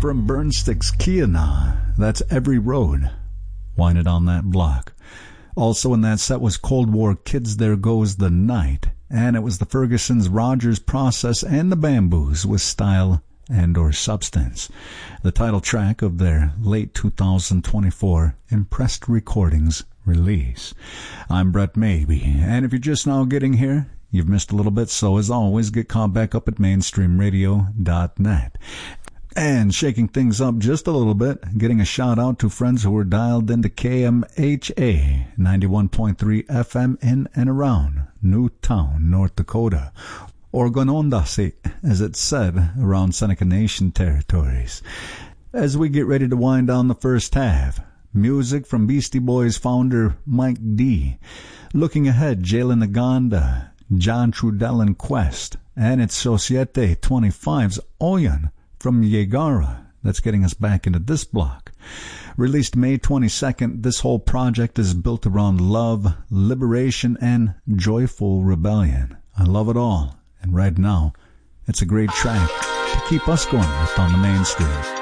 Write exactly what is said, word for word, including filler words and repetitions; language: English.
from Burnstick's Kiana. That's Every Road. Winded on that block. Also in that set was Cold War Kids, There Goes the Night. And it was the Ferguson's Rogers Process and the Bamboos with Style and or Substance. The title track of their late two thousand twenty-four Impressed Recordings release. I'm Brett Maybe, and if you're just now getting here, you've missed a little bit, so as always, get caught back up at mainstream radio dot net. And shaking things up just a little bit, getting a shout out to friends who were dialed into K M H A ninety-one point three F M in and around Newtown, North Dakota, or Gonondase, as it's said, around Seneca Nation territories. As we get ready to wind down the first half, music from Beastie Boys founder Mike D. Looking ahead, Jalen Naganda, John Trudell and Quest, and it's Societe twenty-five's Oyan from Yegara. That's getting us back into this block. Released May twenty-second, this whole project is built around love, liberation, and joyful rebellion. I love it all, and right now, it's a great track to keep us going just on the mainstream.